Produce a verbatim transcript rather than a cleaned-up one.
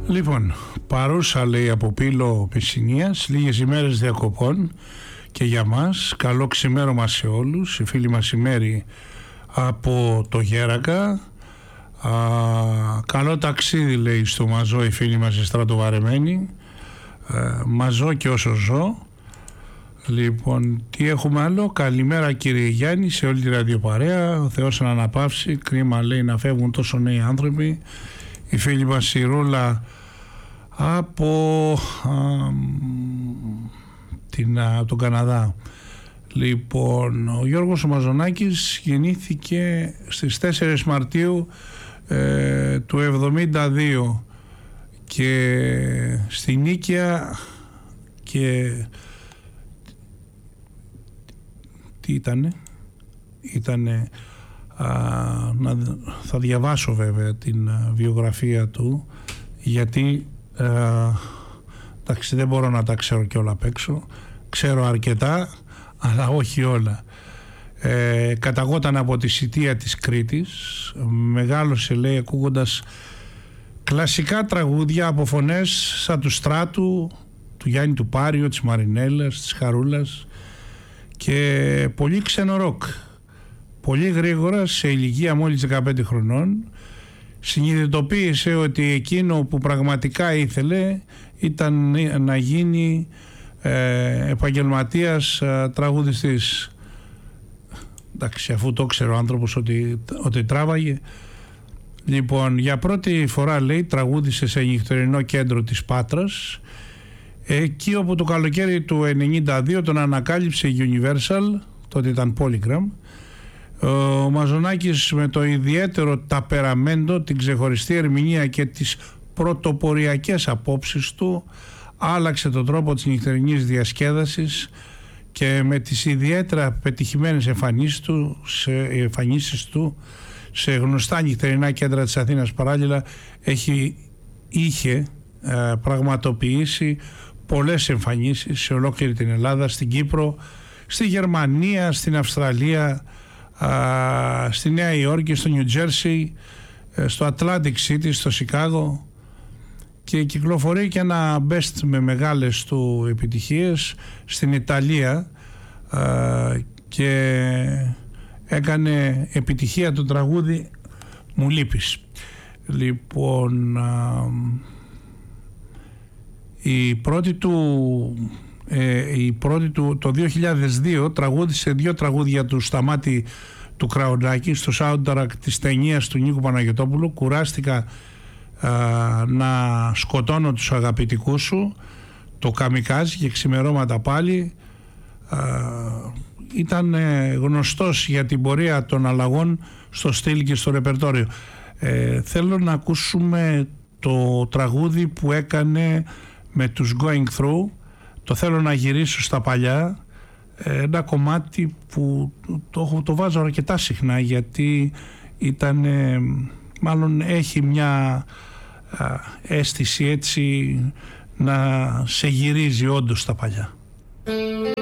Λοιπόν, παρούσα λέει από Πύλο Πισσηνίας, λίγες ημέρες διακοπών και για μας. Καλό ξημέρωμα σε όλους. Η φίλη μας η Μέρη από το Γέρακα. Α, καλό ταξίδι λέει στο Μαζό η φίλη μας η στρατοβαρεμένη. Ε, μαζό και όσο ζω. Λοιπόν, τι έχουμε άλλο? Καλημέρα κύριε Γιάννη σε όλη τη ραδιοπαρέα. Ο Θεός να αναπαύσει. Κρίμα λέει να φεύγουν τόσο νέοι άνθρωποι. Η φίλη μας η Ρούλα από α, την, α, τον Καναδά. Λοιπόν, ο Γιώργος ο Μαζονάκης γεννήθηκε στις τέσσερις Μαρτίου ε, του εβδομήντα δύο και στη Νίκαια και τι ήτανε ήτανε α, να, θα διαβάσω βέβαια την α, βιογραφία του γιατί α, εντάξει, δεν μπορώ να τα ξέρω και όλα απ' έξω, ξέρω αρκετά αλλά όχι όλα. Ε, καταγόταν από τη Σιτία της Κρήτης, μεγάλωσε λέει ακούγοντας κλασικά τραγούδια από φωνές σαν του Στράτου, του Γιάννη του Πάριο, της Μαρινέλας, της Χαρούλας και πολύ ξένο ροκ. Πολύ γρήγορα, σε ηλικία μόλις δεκαπέντε χρονών, συνειδητοποίησε ότι εκείνο που πραγματικά ήθελε ήταν να γίνει ε, επαγγελματίας ε, τραγουδιστής. Εντάξει, αφού το ξέρει ο άνθρωπος ότι, ότι τράβαγε. Λοιπόν, για πρώτη φορά λέει τραγούδισε σε νυχτερινό κέντρο της Πάτρας, εκεί όπου το καλοκαίρι του ενενήντα δύο τον ανακάλυψε η Universal, τότε ήταν Polygram. Ο Μαζονάκης με το ιδιαίτερο ταπεραμέντο, την ξεχωριστή ερμηνεία και τις πρωτοποριακές απόψεις του άλλαξε τον τρόπο της νυχτερινής διασκέδασης και με τις ιδιαίτερα πετυχημένες εμφανίσεις του σε, εμφανίσεις του σε γνωστά νυχτερινά κέντρα της Αθήνας παράλληλα έχει, είχε ε, πραγματοποιήσει πολλές εμφανίσεις σε ολόκληρη την Ελλάδα, στην Κύπρο, στη Γερμανία, στην Αυστραλία, α, στη Νέα Υόρκη, στο Νιου Τζέρσι, στο Atlantic City, στο Σικάγο και κυκλοφορεί και ένα best με μεγάλες του επιτυχίες στην Ιταλία α, και έκανε επιτυχία το τραγούδι «Μου λείπεις». Λοιπόν, α, η πρώτη του, ε, η πρώτη του το δύο χιλιάδες δύο τραγούδισε δύο τραγούδια του Σταμάτη του Κραουνάκη στο soundtrack της ταινίας του Νίκου Παναγιωτόπουλου, «Κουράστηκα α, να σκοτώνω τους αγαπητικούς σου», το «Καμικάζ» και «Ξημερώματα πάλι». Α, ήταν ε, γνωστός για την πορεία των αλλαγών στο στυλ και στο ρεπερτόριο. Ε, θέλω να ακούσουμε το τραγούδι που έκανε με τους Going Through, το «Θέλω να γυρίσω στα παλιά», ένα κομμάτι που το, το βάζω αρκετά συχνά γιατί ήταν, μάλλον έχει μια α, αίσθηση έτσι να σε γυρίζει όντως στα παλιά.